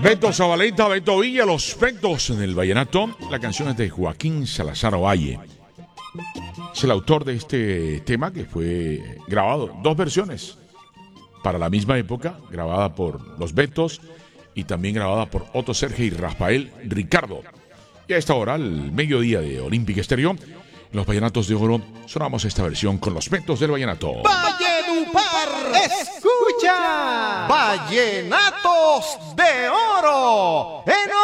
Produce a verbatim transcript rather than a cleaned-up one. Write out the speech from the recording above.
Beto Zabaleta, Beto Villa, los Betos en el vallenato. La canción es de Joaquín Salazar Ovalle. Es el autor de este tema que fue grabado en dos versiones para la misma época, grabada por los Betos y también grabada por Otto Sergio y Rafael Ricardo. Y a esta hora, al mediodía de Olímpica Estéreo, en los Vallenatos de Oro, sonamos esta versión con los Betos del vallenato. Valledupar, escucha, Vallenatos de Oro en